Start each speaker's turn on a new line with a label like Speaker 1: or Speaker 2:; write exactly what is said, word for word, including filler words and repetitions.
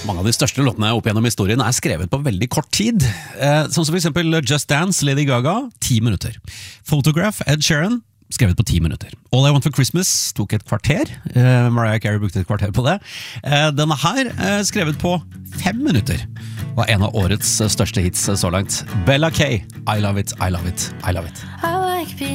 Speaker 1: Mange av de største låtene opp gjennom historien er skrevet på veldig kort tid. Eh, sånn som for eksempel Just Dance, Lady Gaga, ti minutter. Photograph, Ed Sheeran, skrevet på ti minutter. All I Want for Christmas tok et kvarter. Eh, Mariah Carey brukte et kvarter på det. Eh, denne her er skrevet på fem minutter. Var en av årets største hits så langt. Bella K, I Love It, I Love It, I Love It.